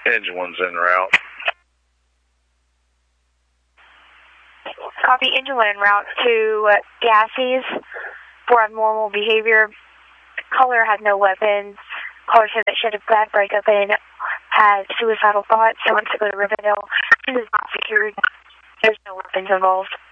Engine 1's en route. Copy, Engine 1 en route to Gassies for abnormal behavior. Caller had no weapons. Caller said that she had a bad breakup and had suicidal thoughts. She wants to go to Rivendell. She is not secured. There's no weapons involved.